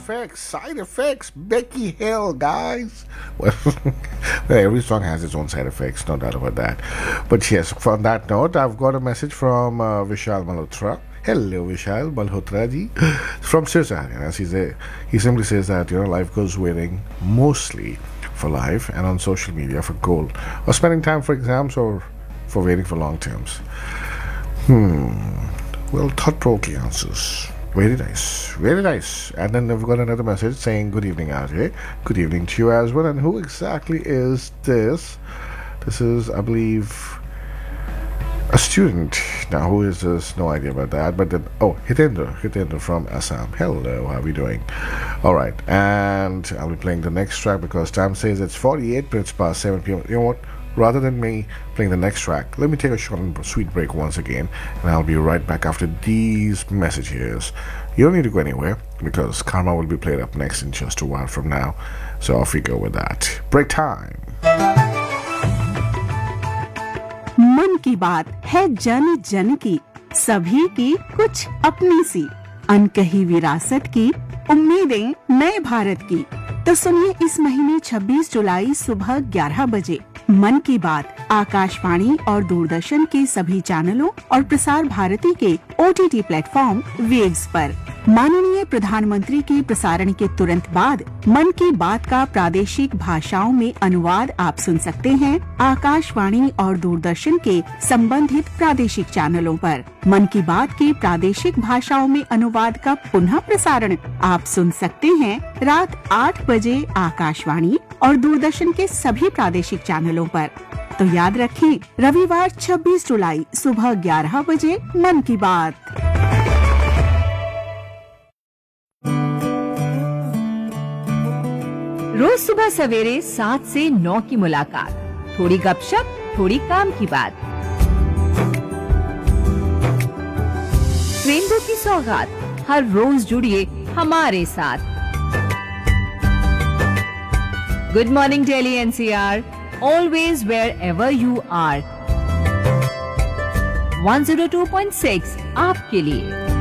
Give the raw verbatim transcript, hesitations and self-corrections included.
effects, side effects. Becky Hill, guys. Well, well, every song has its own side effects, no doubt about that. But yes, on that note, I've got a message from uh, Vishal Malhotra. Hello, Vishal Malhotra ji. From Sirsa, as he's a, he simply says that, you know, life goes waiting mostly for life and on social media for gold, or spending time for exams, or for waiting for long terms. Hmm. Well, thought-provoking answers. Very nice. Very nice. And then we've got another message saying, good evening, R J. Good evening to you as well. And who exactly is this? This is, I believe, a student. Now, who is this? No idea about that. But then, oh, Hitendra. Hitendra from Assam. Hello, how are we doing? All right. And I'll be playing the next track because time says it's forty-eight minutes past seven p.m. You know what? Rather than me playing the next track, let me take a short and sweet break once again, and I'll be right back after these messages. You don't need to go anywhere, because Karma will be played up next in just a while from now. So off we go with that. Break time. मन की बात है जन जन की, सभी की कुछ अपनी सी, अनकही विरासत की, उम्मीदें नए भारत की। तो सुनिए इस महीने छब्बीस जुलाई सुबह ग्यारह बजे मन की बात आकाशवाणी और दूरदर्शन के सभी चैनलों और प्रसार भारती के ओटीटी प्लेटफॉर्म वेव्स पर। माननीय प्रधानमंत्री के प्रसारण के तुरंत बाद मन की बात का प्रादेशिक भाषाओं में अनुवाद आप सुन सकते हैं आकाशवाणी और दूरदर्शन के संबंधित प्रादेशिक चैनलों पर। मन की बात के प्रादेशिक भाषाओं में अनुवाद का पुनः प्रसारण आप सुन सकते हैं रात आठ बजे आकाशवाणी और दूरदर्शन के सभी प्रादेशिक चैनलों पर। तो याद रखें, रविवार छब्बीस जुलाई सुबह ग्यारह बजे मन की बात। रोज सुबह सवेरे सात से नौ की मुलाकात, थोड़ी गपशप, थोड़ी काम की बात। रेनबो की सौगात, हर रोज जुड़िए हमारे साथ। Good morning Delhi NCR, always wherever you are। one oh two point six आपके लिए।